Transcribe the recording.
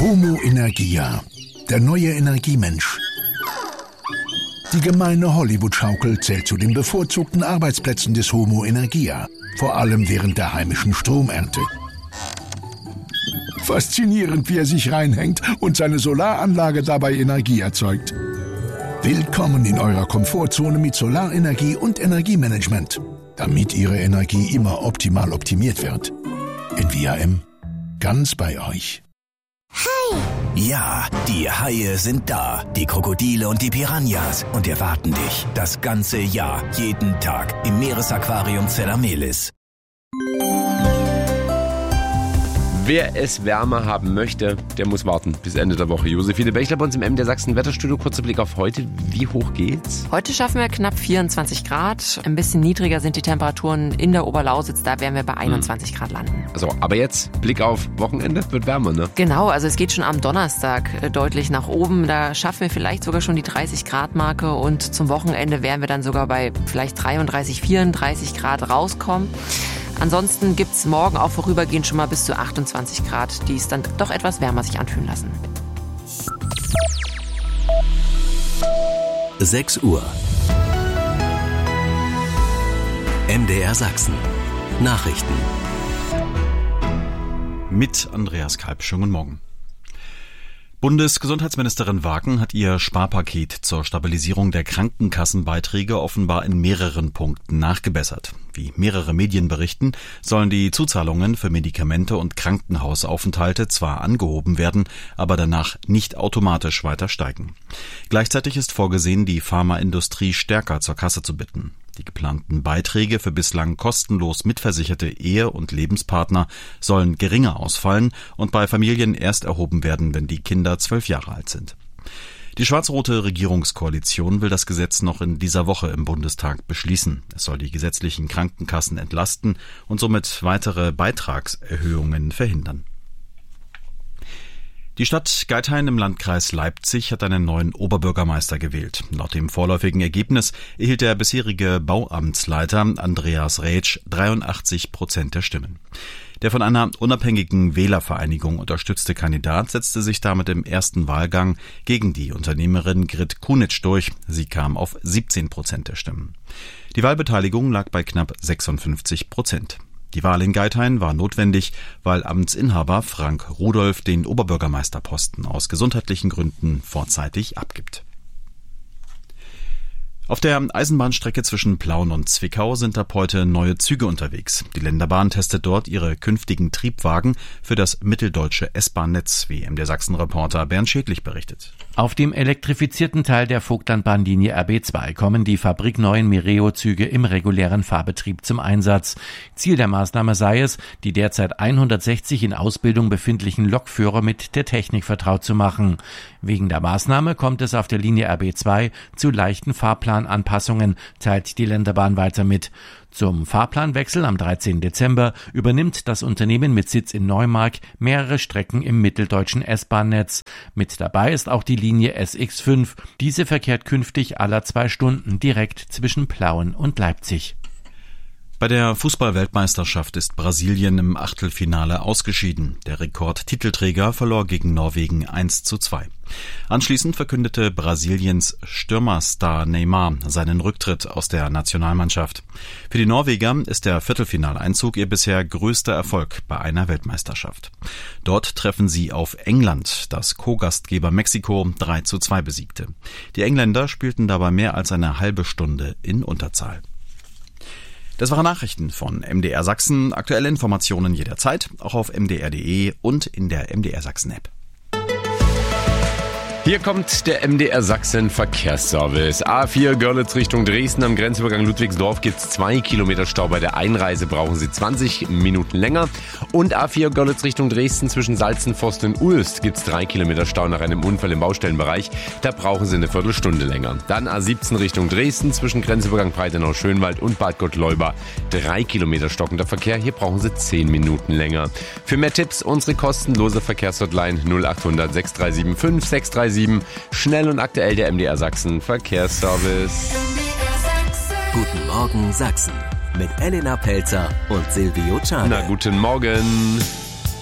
Homo Energia, der neue Energiemensch. Die gemeine Hollywood-Schaukel zählt zu den bevorzugten Arbeitsplätzen des Homo Energia, vor allem während der heimischen Stromernte. Faszinierend, wie er sich reinhängt und seine Solaranlage dabei Energie erzeugt. Willkommen in eurer Komfortzone mit Solarenergie und Energiemanagement, damit Ihre Energie immer optimal optimiert wird. Envia-M, ganz bei euch. Hai! Ja, die Haie sind da, die Krokodile und die Piranhas und erwarten dich das ganze Jahr, jeden Tag im Meeresaquarium Zerdamelis. Wer es wärmer haben möchte, der muss warten bis Ende der Woche. Josephine Bechler bei uns im MDR Sachsen Wetterstudio. Kurzer Blick auf heute. Wie hoch geht's? Heute schaffen wir knapp 24 Grad. Ein bisschen niedriger sind die Temperaturen in der Oberlausitz. Da werden wir bei 21 Grad landen. Also, aber jetzt Blick auf Wochenende. Wird wärmer, ne? Genau, also es geht schon am Donnerstag deutlich nach oben. Da schaffen wir vielleicht sogar schon die 30 Grad Marke. Und zum Wochenende werden wir dann sogar bei vielleicht 33, 34 Grad rauskommen. Ansonsten gibt's morgen auch vorübergehend schon mal bis zu 28 Grad, die es dann doch etwas wärmer sich anfühlen lassen. 6 Uhr. MDR Sachsen. Nachrichten. Mit Andreas Kalb. Schönen Morgen. Bundesgesundheitsministerin Wagen hat ihr Sparpaket zur Stabilisierung der Krankenkassenbeiträge offenbar in mehreren Punkten nachgebessert. Wie mehrere Medien berichten, sollen die Zuzahlungen für Medikamente und Krankenhausaufenthalte zwar angehoben werden, aber danach nicht automatisch weiter steigen. Gleichzeitig ist vorgesehen, die Pharmaindustrie stärker zur Kasse zu bitten. Die geplanten Beiträge für bislang kostenlos mitversicherte Ehe- und Lebenspartner sollen geringer ausfallen und bei Familien erst erhoben werden, wenn die Kinder 12 Jahre alt sind. Die schwarz-rote Regierungskoalition will das Gesetz noch in dieser Woche im Bundestag beschließen. Es soll die gesetzlichen Krankenkassen entlasten und somit weitere Beitragserhöhungen verhindern. Die Stadt Geithain im Landkreis Leipzig hat einen neuen Oberbürgermeister gewählt. Laut dem vorläufigen Ergebnis erhielt der bisherige Bauamtsleiter Andreas Rätsch 83% der Stimmen. Der von einer unabhängigen Wählervereinigung unterstützte Kandidat setzte sich damit im ersten Wahlgang gegen die Unternehmerin Grit Kunitsch durch. Sie kam auf 17% der Stimmen. Die Wahlbeteiligung lag bei knapp 56%. Die Wahl in Geithain war notwendig, weil Amtsinhaber Frank Rudolph den Oberbürgermeisterposten aus gesundheitlichen Gründen vorzeitig abgibt. Auf der Eisenbahnstrecke zwischen Plauen und Zwickau sind ab heute neue Züge unterwegs. Die Länderbahn testet dort ihre künftigen Triebwagen für das mitteldeutsche S-Bahn-Netz, wie MDR Sachsen-Reporter Bernd Schädlich berichtet. Auf dem elektrifizierten Teil der Vogtlandbahnlinie RB2 kommen die fabrikneuen Mireo-Züge im regulären Fahrbetrieb zum Einsatz. Ziel der Maßnahme sei es, die derzeit 160 in Ausbildung befindlichen Lokführer mit der Technik vertraut zu machen. Wegen der Maßnahme kommt es auf der Linie RB2 zu leichten Fahrplananpassungen, teilt die Länderbahn weiter mit. Zum Fahrplanwechsel am 13. Dezember übernimmt das Unternehmen mit Sitz in Neumark mehrere Strecken im mitteldeutschen S-Bahn-Netz. Mit dabei ist auch die Linie SX5. Diese verkehrt künftig aller 2 Stunden direkt zwischen Plauen und Leipzig. Bei der Fußball-Weltmeisterschaft ist Brasilien im Achtelfinale ausgeschieden. Der Rekordtitelträger verlor gegen Norwegen 1:2. Anschließend verkündete Brasiliens Stürmerstar Neymar seinen Rücktritt aus der Nationalmannschaft. Für die Norweger ist der Viertelfinaleinzug ihr bisher größter Erfolg bei einer Weltmeisterschaft. Dort treffen sie auf England, das Co-Gastgeber Mexiko 3:2 besiegte. Die Engländer spielten dabei mehr als eine halbe Stunde in Unterzahl. Das waren Nachrichten von MDR Sachsen. Aktuelle Informationen jederzeit, auch auf mdr.de und in der MDR Sachsen App. Hier kommt der MDR Sachsen Verkehrsservice. A4 Görlitz Richtung Dresden. Am Grenzübergang Ludwigsdorf gibt es 2 Kilometer Stau. Bei der Einreise brauchen Sie 20 Minuten länger. Und A4 Görlitz Richtung Dresden zwischen Salzenforst und Ulst gibt es 3 Kilometer Stau nach einem Unfall im Baustellenbereich. Da brauchen Sie eine Viertelstunde länger. Dann A17 Richtung Dresden zwischen Grenzübergang Breitenau-Schönwald und Bad Gottleuba 3 Kilometer stockender Verkehr. Hier brauchen Sie 10 Minuten länger. Für mehr Tipps unsere kostenlose Verkehrshotline 0800 6375 637. Schnell und aktuell der MDR Sachsen Verkehrsservice. Guten Morgen Sachsen mit Elena Pelzer und Silvio Czarne. Na, guten Morgen.